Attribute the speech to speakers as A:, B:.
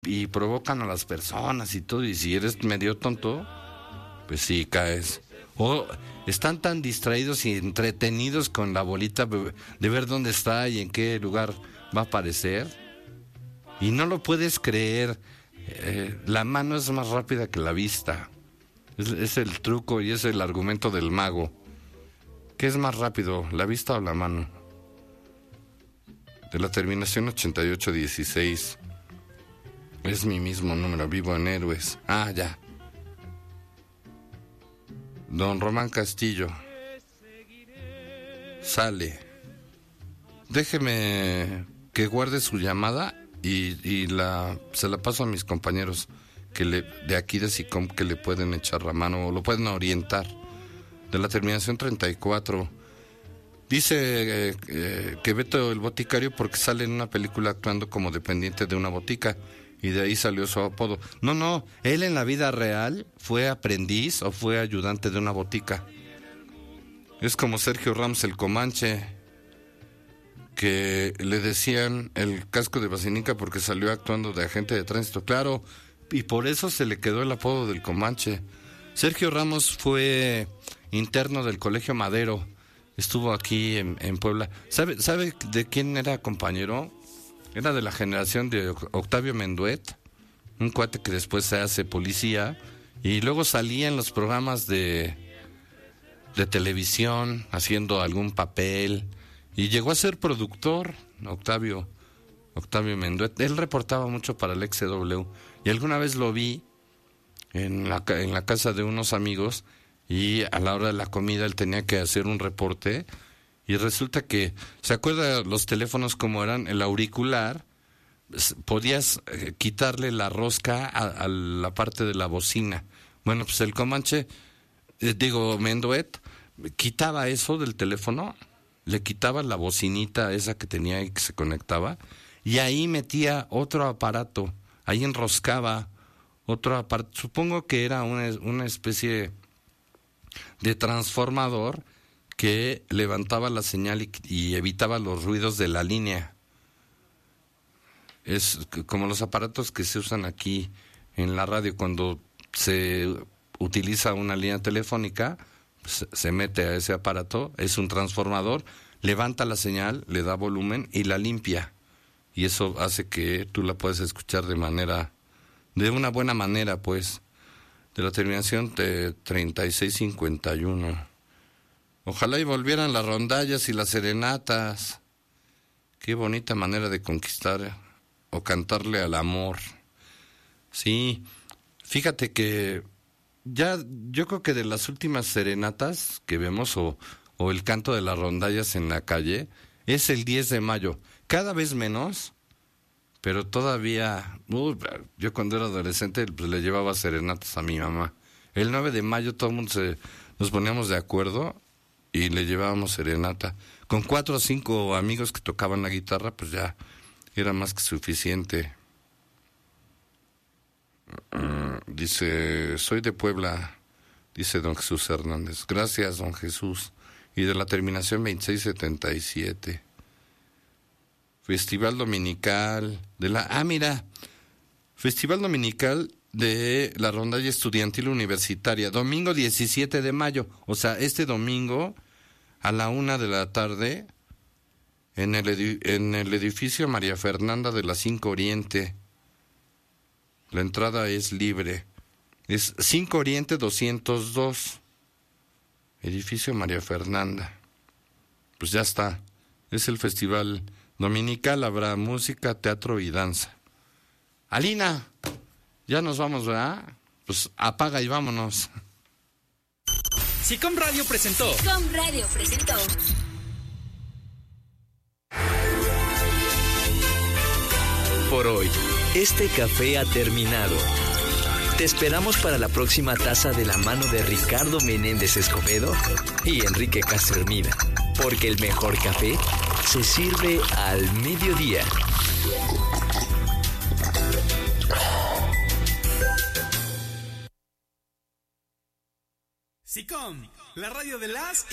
A: y provocan a las personas y todo, y si eres medio tonto, pues sí, caes. O están tan distraídos y entretenidos con la bolita de ver dónde está y en qué lugar va a aparecer, y no lo puedes creer. La mano es más rápida que la vista. Es el truco y es el argumento del mago. ¿Qué es más rápido, la vista o la mano? De la terminación 8816. Es mi mismo número, vivo en Héroes. Ah, ya. Don Román Castillo. Sale. Déjeme que guarde su llamada y se la paso a mis compañeros de aquí de SICOM, que le pueden echar la mano o lo pueden orientar. De la terminación 34. Dice que Beto el Boticario porque sale en una película actuando como dependiente de una botica y de ahí salió su apodo. No, él en la vida real fue aprendiz o fue ayudante de una botica. Es como Sergio Ramos el Comanche, que le decían el casco de Basinica porque salió actuando de agente de tránsito, claro, y por eso se le quedó el apodo del Comanche. Sergio Ramos fue interno del Colegio Madero, estuvo aquí en Puebla. ¿Sabe de quién era compañero? Era de la generación de Octavio Menduet, un cuate que después se hace policía y luego salía en los programas de televisión haciendo algún papel y llegó a ser productor. Octavio Menduet, él reportaba mucho para el XW y alguna vez lo vi en la casa de unos amigos y a la hora de la comida él tenía que hacer un reporte y resulta que, ¿se acuerda los teléfonos como eran? El auricular, podías quitarle la rosca a la parte de la bocina. Bueno, pues el Comanche, Menduet, quitaba eso del teléfono, le quitaba la bocinita esa que tenía y que se conectaba, y ahí metía otro aparato, ahí enroscaba otro aparato, supongo que era una especie de transformador que levantaba la señal y evitaba los ruidos de la línea. Es como los aparatos que se usan aquí en la radio cuando se utiliza una línea telefónica, se mete a ese aparato, es un transformador, levanta la señal, le da volumen y la limpia. Y eso hace que tú la puedas escuchar de una buena manera, pues. De la terminación de 3651. Ojalá y volvieran las rondallas y las serenatas. Qué bonita manera de conquistar o cantarle al amor. Sí, fíjate que yo creo que de las últimas serenatas que vemos o el canto de las rondallas en la calle es el 10 de mayo. Cada vez menos, pero todavía, yo cuando era adolescente pues, le llevaba serenatas a mi mamá. El 9 de mayo todo el mundo nos poníamos de acuerdo y le llevábamos serenata. Con 4 o 5 amigos que tocaban la guitarra, pues ya era más que suficiente. Dice, soy de Puebla, dice don Jesús Hernández. Gracias, don Jesús. Y de la terminación 2677. Festival Dominical Festival Dominical de la Rondalla Estudiantil Universitaria, domingo 17 de mayo, o sea, este domingo a la 1:00 p.m, en el edificio María Fernanda de la 5 Oriente. La entrada es libre. Es 5 Oriente 202, edificio María Fernanda. Pues ya está, es el festival dominical, habrá música, teatro y danza. Alina, ya nos vamos, ¿verdad? Pues apaga y vámonos.
B: SICOM Radio presentó. Por hoy, este café ha terminado. Te esperamos para la próxima taza de la mano de Ricardo Menéndez Escobedo y Enrique Castro Hermida, porque el mejor café se sirve al mediodía. SICOM, la radio de las